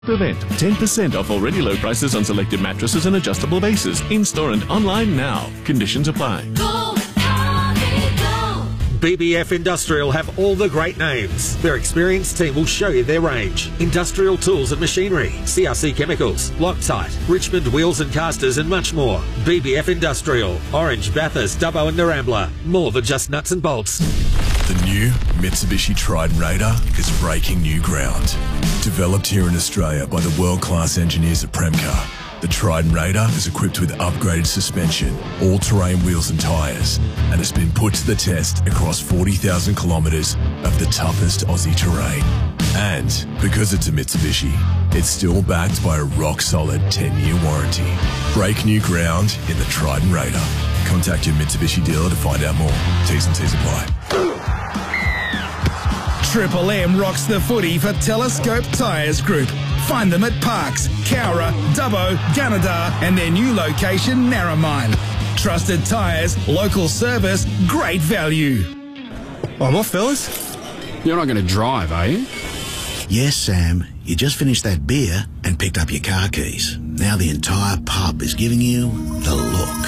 Event. 10% off already low prices on selected mattresses and adjustable bases. In-store and online now. Conditions apply. BBF Industrial have all the great names. Their experienced team will show you their range. Industrial tools and machinery, CRC chemicals, Loctite, Richmond wheels and casters and much more. BBF Industrial, Orange, Bathurst, Dubbo and Narambla. More than just nuts and bolts. The new Mitsubishi Triton Raider is breaking new ground. Developed here in Australia by the world-class engineers at Premcar, the Triton Raider is equipped with upgraded suspension, all-terrain wheels and tyres, and has been put to the test across 40,000 kilometres of the toughest Aussie terrain. And because it's a Mitsubishi, it's still backed by a rock-solid 10-year warranty. Break new ground in the Triton Raider. Contact your Mitsubishi dealer to find out more. T's and C's apply. Triple M rocks the footy for Telescope Tyres Group. Find them at Parks, Cowra, Dubbo, Gunnedah and their new location, Narromine. Trusted tyres, local service, great value. Oh, what, fellas? You're not going to drive, are you? Yes, Sam. You just finished that beer and picked up your car keys. Now the entire pub is giving you the look.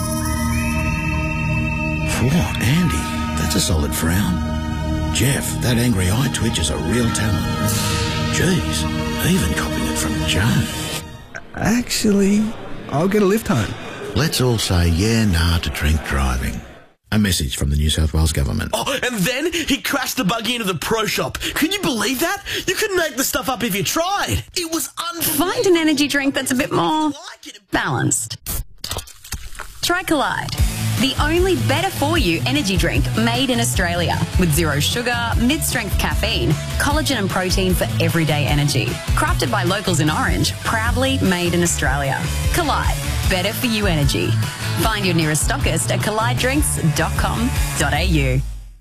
Whoa, Andy, that's a solid frown. Jeff, that angry eye twitch is a real talent. Jeez, even copying it from Joan. Actually, I'll get a lift home. Let's all say yeah, nah to drink driving. A message from the New South Wales Government. Oh, and then he crashed the buggy into the pro shop. Can you believe that? You couldn't make the stuff up if you tried. It was Find an energy drink that's a bit more balanced. Try Collide, the only better-for-you energy drink made in Australia with zero sugar, mid-strength caffeine, collagen and protein for everyday energy. Crafted by locals in Orange, proudly made in Australia. Collide, better for you energy. Find your nearest stockist at collidedrinks.com.au.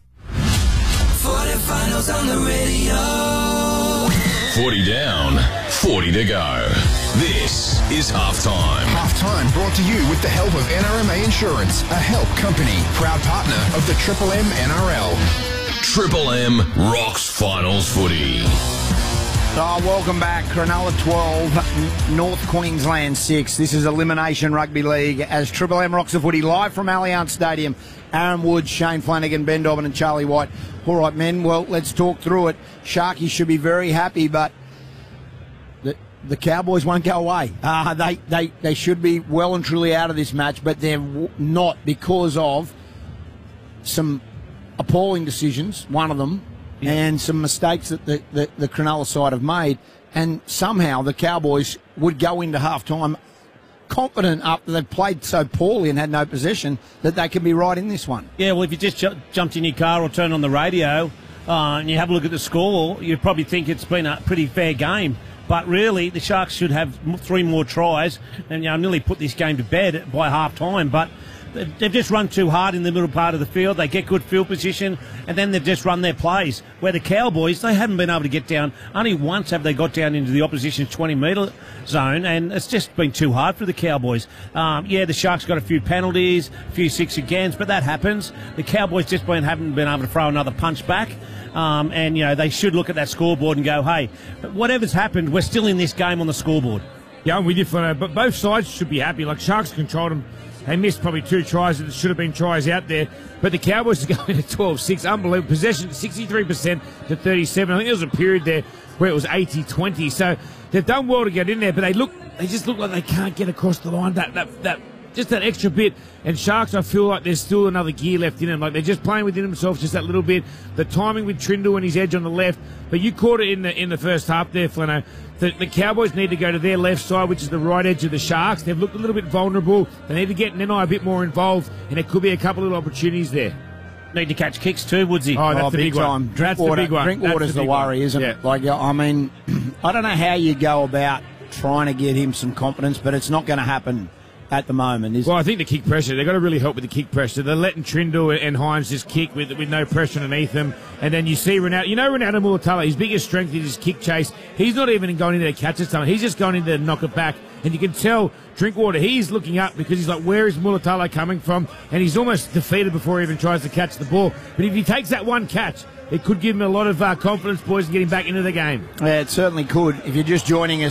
40 finals on the radio. 40 down, 40 to go. This is Halftime. Halftime brought to you with the help of NRMA Insurance, a help company, proud partner of the Triple M NRL. Triple M rocks finals footy. Welcome back. Cronulla 12, North Queensland 6. This is Elimination Rugby League as Triple M rocks the footy live from Allianz Stadium. Aaron Woods, Shane Flanagan, Ben Dobbin and Charlie White. All right, men, well, let's talk through it. Sharky should be very happy, but the Cowboys won't go away. They should be well and truly out of this match, but they're not because of some appalling decisions, one of them, and some mistakes that the Cronulla side have made. And somehow the Cowboys would go into halftime confident up that they've played so poorly and had no possession that they can be right in this one. Yeah, well, if you just jumped in your car or turned on the radio and you have a look at the score, you'd probably think it's been a pretty fair game. But really, the Sharks should have 3 more tries and nearly put this game to bed by half-time. But they've just run too hard in the middle part of the field. They get good field position, and then they've just run their plays. Where the Cowboys, they haven't been able to get down. Only once have they got down into the opposition's 20-metre zone, and it's just been too hard for the Cowboys. The Sharks got a few penalties, a few 6 against, but that happens. The Cowboys just haven't been able to throw another punch back. They should look at that scoreboard and go, hey, whatever's happened, we're still in this game on the scoreboard. Yeah, I'm with you, Flano, but both sides should be happy. Like, Sharks controlled them. They missed probably 2 tries that should have been tries out there. But the Cowboys are going to 12-6. Unbelievable. Possession, 63% to 37. I think there was a period there where it was 80-20. So they've done well to get in there, but they just look like they can't get across the line. Just that extra bit. And Sharks, I feel like there's still another gear left in them. Like, they're just playing within themselves just that little bit. The timing with Trindle and his edge on the left. But you caught it in the first half there, Flano. The Cowboys need to go to their left side, which is the right edge of the Sharks. They've looked a little bit vulnerable. They need to get Nenai a bit more involved, and there could be a couple of opportunities there. Need to catch kicks too, Woodsy. Oh, that's the big one. Drinkwater's the worry, isn't it? Like, I mean, I don't know how you go about trying to get him some confidence, but it's not going to happen at the moment. Well, I think the kick pressure, they've got to really help with the kick pressure. They're letting Trindle and Hines just kick with no pressure underneath them. And then you see Ronaldo. Ronaldo Mulatalo, his biggest strength is his kick chase. He's not even going in there to catch it. He's just going in there to knock it back. And you can tell Drinkwater, he's looking up because he's like, where is Mulatalo coming from? And he's almost defeated before he even tries to catch the ball. But if he takes that one catch, it could give them a lot of confidence, boys, in getting back into the game. Yeah, it certainly could. If you're just joining us,